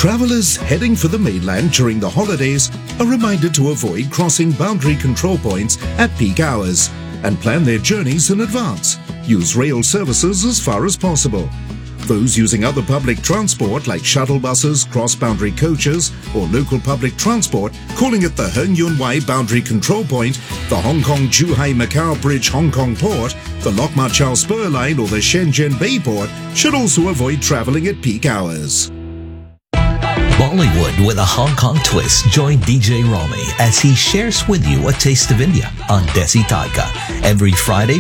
Travelers heading for the mainland during the holidays are reminded to avoid crossing boundary control points at peak hours and plan their journeys in advance. Use rail services as far as possible. Those using other public transport like shuttle buses, cross-boundary coaches or local public transport, calling at the Heng Yun Wai Boundary Control Point, the Hong Kong-Zhuhai-Macau Bridge Hong Kong Port, the Lok Ma Chau Spur Line or the Shenzhen Bay Port should also avoid travelling at peak hours. Bollywood with a Hong Kong twist. Join DJ Romy as he shares with you a taste of India on Desi Taika every Friday